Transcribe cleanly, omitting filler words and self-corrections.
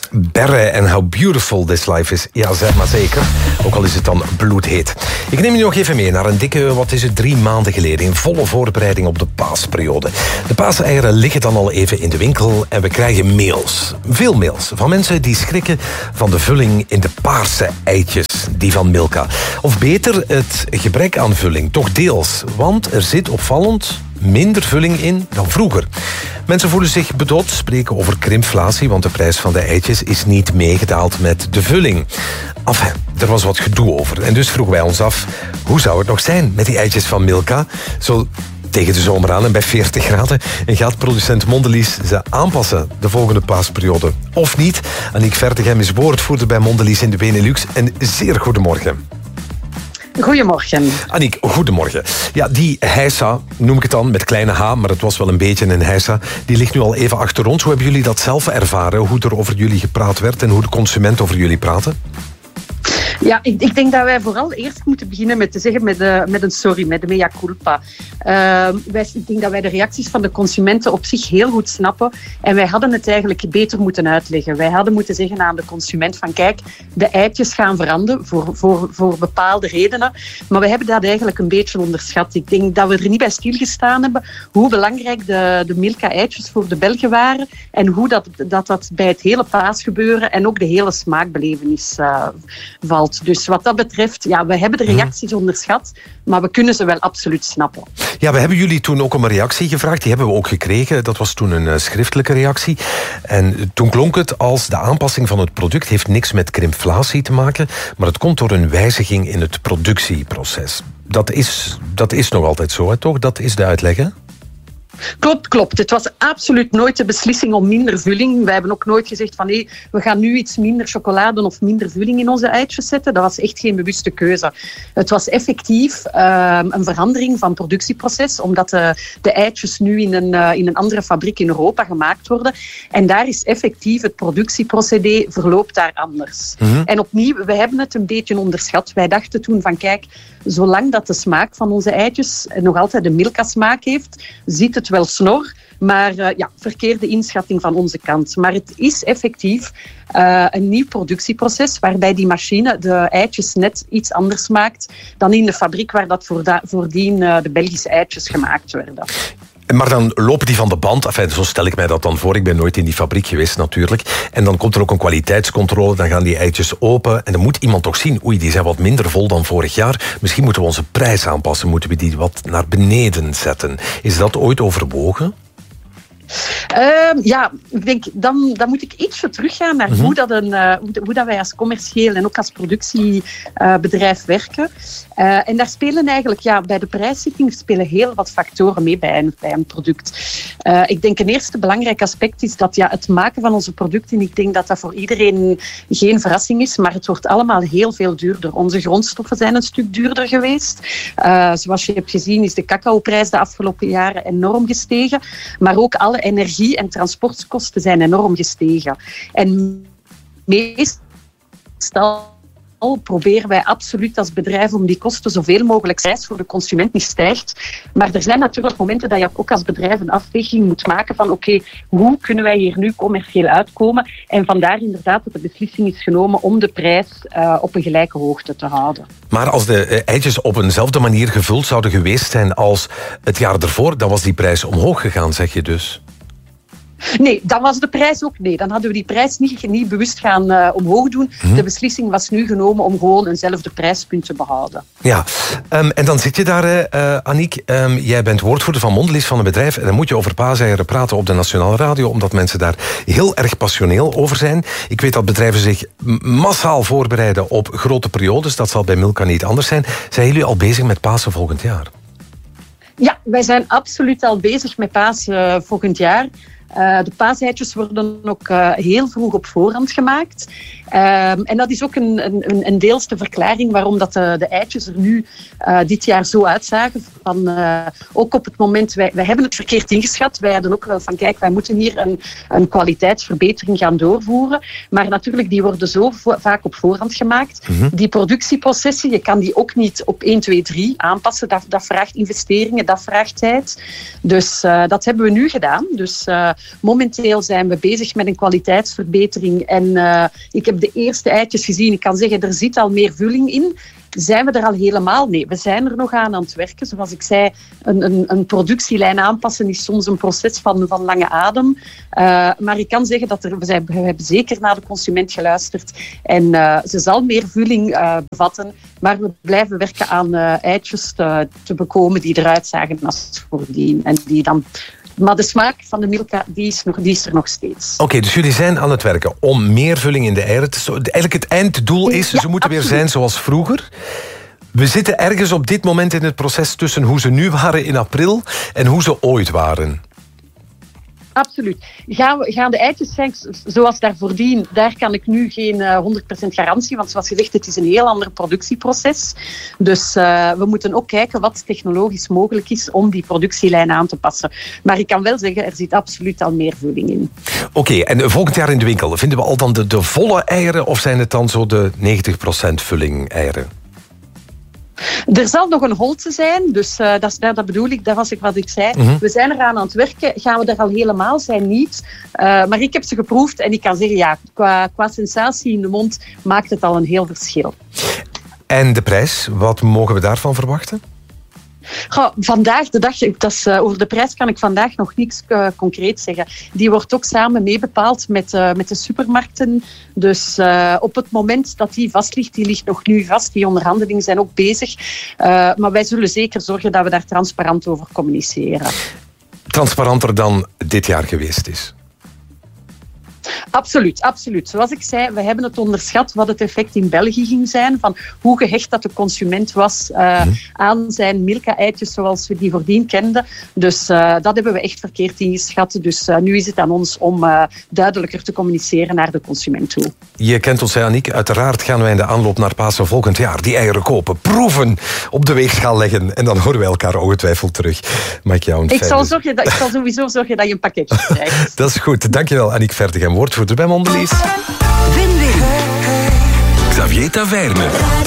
Berre en How Beautiful This Life Is. Ja, zeg maar zeker. Ook al is het dan bloedheet. Ik neem je nog even mee naar een dikke, 3 maanden geleden... in volle voorbereiding op de paasperiode. De paaseieren liggen dan al even in de winkel... en we krijgen mails. Veel mails van mensen die schrikken van de vulling in de paarse eitjes. Die van Milka. Of beter, het gebrek aan vulling. Toch deels. Want er zit opvallend... minder vulling in dan vroeger. Mensen voelen zich bedot, spreken over krimpflatie... want de prijs van de eitjes is niet meegedaald met de vulling. Enfin, er was wat gedoe over. En dus vroegen wij ons af, hoe zou het nog zijn met die eitjes van Milka? Zo tegen de zomer aan en bij 40 graden. En gaat producent Mondelez ze aanpassen de volgende paasperiode? Of niet? Aniek Vertegem is woordvoerder bij Mondelez in de Benelux. En zeer goedemorgen. Goedemorgen. Aniek, goedemorgen. Ja, die heisa, noem ik het dan, met kleine h, maar het was wel een beetje een heisa, die ligt nu al even achter ons. Hoe hebben jullie dat zelf ervaren? Hoe er over jullie gepraat werd en hoe de consument over jullie praatte? Ja, ik denk dat wij vooral eerst moeten beginnen met te zeggen met een sorry, met de mea culpa. Ik denk dat wij de reacties van de consumenten op zich heel goed snappen. En wij hadden het eigenlijk beter moeten uitleggen. Wij hadden moeten zeggen aan de consument van kijk, de eitjes gaan veranderen voor bepaalde redenen. Maar we hebben dat eigenlijk een beetje onderschat. Ik denk dat we er niet bij stilgestaan hebben hoe belangrijk de Milka-eitjes voor de Belgen waren. En hoe dat bij het hele paasgebeuren en ook de hele smaakbelevenis valt. Dus wat dat betreft, ja, we hebben de reacties onderschat, maar we kunnen ze wel absoluut snappen. Ja, we hebben jullie toen ook om een reactie gevraagd. Die hebben we ook gekregen. Dat was toen een schriftelijke reactie. En toen klonk het als de aanpassing van het product heeft niks met krimpflatie te maken, maar het komt door een wijziging in het productieproces. Dat is nog altijd zo, hè, toch? Dat is de uitleg, hè? Klopt. Het was absoluut nooit de beslissing om minder vulling. Wij hebben ook nooit gezegd van we gaan nu iets minder chocolade of minder vulling in onze eitjes zetten. Dat was echt geen bewuste keuze. Het was effectief een verandering van productieproces, omdat de eitjes nu in een andere fabriek in Europa gemaakt worden. En daar is effectief het productieprocedé verloopt daar anders. Mm-hmm. En opnieuw, we hebben het een beetje onderschat. Wij dachten toen van kijk, zolang dat de smaak van onze eitjes nog altijd de Milka-smaak heeft, ziet het wel snor, maar verkeerde inschatting van onze kant. Maar het is effectief een nieuw productieproces waarbij die machine de eitjes net iets anders maakt dan in de fabriek waar dat voordien de Belgische eitjes gemaakt werden. Maar dan lopen die van de band. Enfin, zo stel ik mij dat dan voor. Ik ben nooit in die fabriek geweest natuurlijk. En dan komt er ook een kwaliteitscontrole. Dan gaan die eitjes open. En dan moet iemand toch zien, oei, die zijn wat minder vol dan vorig jaar. Misschien moeten we onze prijs aanpassen. Moeten we die wat naar beneden zetten. Is dat ooit overwogen? Ik denk, dan moet ik ietsje teruggaan naar hoe dat wij als commercieel en ook als productiebedrijf werken. En daar spelen eigenlijk, bij de prijszetting spelen heel wat factoren mee bij een product. Ik denk een eerste belangrijk aspect is dat het maken van onze producten, ik denk dat dat voor iedereen geen verrassing is, maar het wordt allemaal heel veel duurder. Onze grondstoffen zijn een stuk duurder geweest. Zoals je hebt gezien is de cacaoprijs de afgelopen jaren enorm gestegen, maar ook alle energie- en transportkosten zijn enorm gestegen. En meestal proberen wij absoluut als bedrijf om die kosten zoveel mogelijk prijs voor de consument niet stijgt. Maar er zijn natuurlijk momenten dat je ook als bedrijf een afweging moet maken van oké, hoe kunnen wij hier nu commercieel uitkomen? En vandaar inderdaad dat de beslissing is genomen om de prijs op een gelijke hoogte te houden. Maar als de eitjes op eenzelfde manier gevuld zouden geweest zijn als het jaar ervoor, dan was die prijs omhoog gegaan, zeg je dus? Nee, dan was de prijs ook... Nee, dan hadden we die prijs niet bewust gaan omhoog doen. De beslissing was nu genomen om gewoon eenzelfde prijspunt te behouden. Ja, en dan zit je daar, Aniek. Jij bent woordvoerder van Mondelez van een bedrijf. En dan moet je over paaseieren praten op de Nationale Radio, omdat mensen daar heel erg passioneel over zijn. Ik weet dat bedrijven zich massaal voorbereiden op grote periodes. Dat zal bij Milka niet anders zijn. Zijn jullie al bezig met Pasen volgend jaar? Ja, wij zijn absoluut al bezig met Pasen volgend jaar. De paaseitjes worden ook heel vroeg op voorhand gemaakt. En dat is ook een deels de verklaring waarom dat de eitjes er nu dit jaar zo uitzagen. Ook op het moment, wij hebben het verkeerd ingeschat. Wij hadden ook wel van, kijk, wij moeten hier een kwaliteitsverbetering gaan doorvoeren. Maar natuurlijk, die worden zo vaak op voorhand gemaakt. Mm-hmm. Die productieprocessen, je kan die ook niet op 1, 2, 3 aanpassen. Dat vraagt investeringen, dat vraagt tijd. Dus dat hebben we nu gedaan. Dus momenteel zijn we bezig met een kwaliteitsverbetering. En ik heb de eerste eitjes gezien. Ik kan zeggen, er zit al meer vulling in. Zijn we er al helemaal? Nee, we zijn er nog aan het werken. Zoals ik zei, een productielijn aanpassen is soms een proces van lange adem. Maar ik kan zeggen dat we hebben zeker naar de consument geluisterd. En ze zal meer vulling bevatten. Maar we blijven werken aan eitjes te bekomen die eruit zagen als voordien. En die dan... Maar de smaak van de Milka, die is er nog steeds. Oké, dus jullie zijn aan het werken om meer vulling in de eieren te... Eigenlijk het einddoel is, ze moeten weer zijn zoals vroeger. We zitten ergens op dit moment in het proces tussen hoe ze nu waren in april en hoe ze ooit waren. Absoluut. Gaan de eitjes zijn zoals daar voordien, daar kan ik nu geen 100% garantie, want zoals gezegd, het is een heel ander productieproces. Dus we moeten ook kijken wat technologisch mogelijk is om die productielijn aan te passen. Maar ik kan wel zeggen, er zit absoluut al meer vulling in. Oké, en volgend jaar in de winkel, vinden we al dan de volle eieren of zijn het dan zo de 90% vulling eieren? Er zal nog een holte zijn, dus dat bedoel ik, dat was wat ik zei. Mm-hmm. We zijn eraan aan het werken. Gaan we er al helemaal zijn? Niet. Maar ik heb ze geproefd en ik kan zeggen, ja, qua sensatie in de mond maakt het al een heel verschil. En de prijs, wat mogen we daarvan verwachten? Vandaag de dag, over de prijs kan ik vandaag nog niks concreet zeggen. Die wordt ook samen meebepaald met de supermarkten. Dus op het moment dat die vast ligt, die ligt nog nu vast. Die onderhandelingen zijn ook bezig. Maar wij zullen zeker zorgen dat we daar transparant over communiceren. Transparanter dan dit jaar geweest is? Absoluut, absoluut. Zoals ik zei, we hebben het onderschat wat het effect in België ging zijn, van hoe gehecht dat de consument was aan zijn Milka-eitjes zoals we die voordien kenden. Dus dat hebben we echt verkeerd ingeschat. Dus nu is het aan ons om duidelijker te communiceren naar de consument toe. Je kent ons, Annick. Uiteraard gaan wij in de aanloop naar Pasen volgend jaar die eieren kopen, proeven, op de weegschaal leggen en dan horen wij elkaar ongetwijfeld terug. Maak jou een ik zal sowieso zorgen dat je een pakketje krijgt. Dat is goed. Dankjewel, Annick Vertegem. Woordvoerder bij Mondelez. Win-win. Xavier Taverne.